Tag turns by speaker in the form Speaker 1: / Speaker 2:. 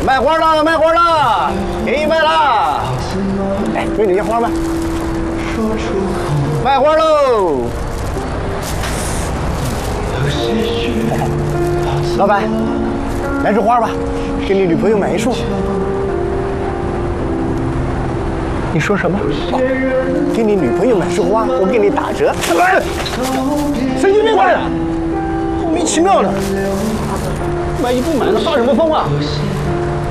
Speaker 1: 卖花了，卖花了，给你卖了。哎，美女要花吗？卖花喽！老板，来束花吧，给你女朋友买一束。你说什么？哦，给你女朋友买束花，我给你打折。神经病吧！莫名其妙的，买一不买的发什么疯啊？